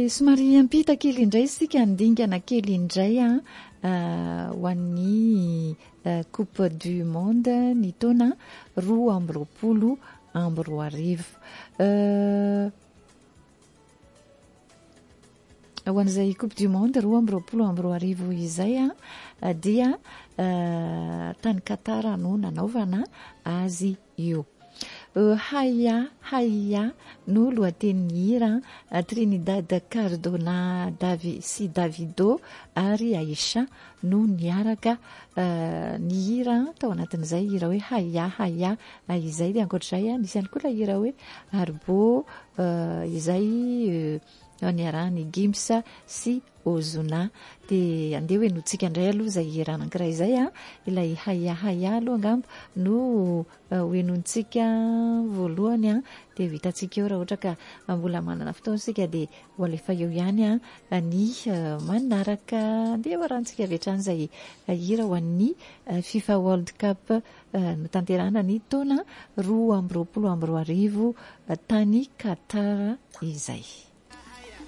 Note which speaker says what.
Speaker 1: somary ampita kely indray sika andingana kely indray ho an'ny Coupe du Monde ny taona 2022. Ho an'izay Coupe du Monde 2022 izay dia tany Qatar no nanaovana azy io. Haia no lohatenin'ny hira Trinidad Cardona sy Davido ary Aisha no niaraka ny hira tao anatin'izay hira hoe haia izay dia ankoatr'izay nisy ihany koa la hira hoe Arbo izay niarahany Gims sy Ozuna. De andeha hoe notsika indray aloha izay hira anankiray izay ilay haia aloha angamba no hoenontsika voalohany de vitantsika eo raha ohatra ka mbola manana fotoana sika de ho alefa eo ihany ny manaraka de hoarantsika avy hatrany izay hira ho an'ny FIFA World Cup no tanterahana ny taona 2022 tany Qatar izay.